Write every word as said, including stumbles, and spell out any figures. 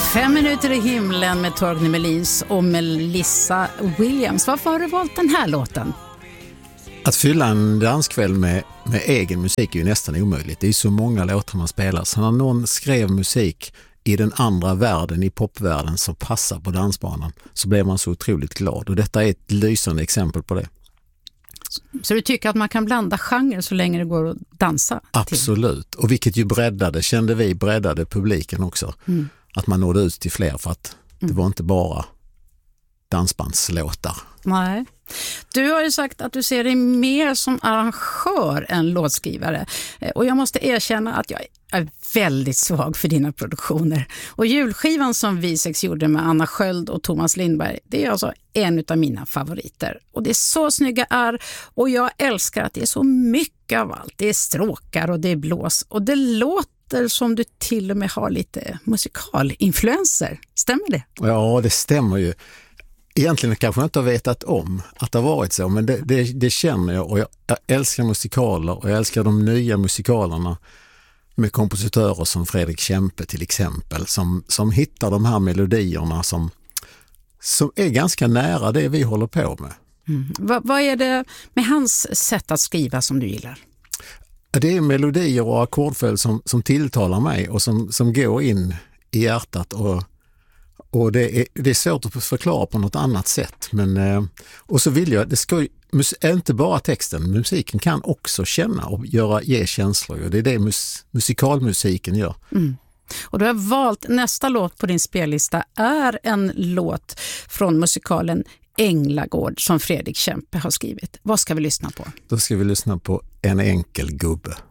Fem minuter i himlen med Torgny Melins och Melissa Williams. Varför har du valt den här låten? Att fylla en danskväll med, med egen musik är ju nästan omöjligt. Det är så många låtar man spelar. Så när någon skrev musik i den andra världen, i popvärlden, som passar på dansbanan, så blir man så otroligt glad. Och detta är ett lysande exempel på det. Så du tycker att man kan blanda genrer så länge det går att dansa? Absolut. Och vilket ju breddade, kände vi, breddade publiken också. Mm. Att man nådde ut till fler, för att mm. det var inte bara dansbandslåtar. Nej. Du har ju sagt att du ser dig mer som arrangör än låtskrivare. Och jag måste erkänna att jag är väldigt svag för dina produktioner. Och julskivan som Visex gjorde med Anna Sköld och Thomas Lindberg, det är alltså en av mina favoriter. Och det är så snygga är, och jag älskar att det är så mycket av allt. Det är stråkar och det är blås. Och det låter som du till och med har lite musikalinfluenser. Stämmer det? Ja, det stämmer ju. Egentligen kanske jag inte har vetat om att det har varit så, men det, det, det känner jag, och jag, jag älskar musikaler, och jag älskar de nya musikalerna med kompositörer som Fredrik Kempe till exempel, som, som hittar de här melodierna som, som är ganska nära det vi håller på med. Mm. Va, vad är det med hans sätt att skriva som du gillar? Det är melodier och ackordföljd som, som tilltalar mig och som, som går in i hjärtat, och Och det är, det är svårt att förklara på något annat sätt. Men, eh, och så vill jag, det ska mus, inte bara texten, musiken kan också känna och göra, ge känslor. Och det är det mus, musikalmusiken gör. Mm. Och du har valt, nästa låt på din spellista är en låt från musikalen Änglagård som Fredrik Kempe har skrivit. Vad ska vi lyssna på? Då ska vi lyssna på En enkel gubbe.